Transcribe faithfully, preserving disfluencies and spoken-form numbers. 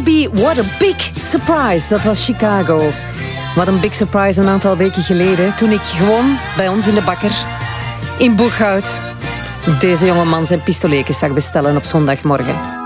Baby, what a big surprise. Dat was Chicago. Wat een big surprise een aantal weken geleden. Toen ik gewoon bij ons in de bakker in Boeghout deze jongeman zijn pistoleken zag bestellen op zondagmorgen.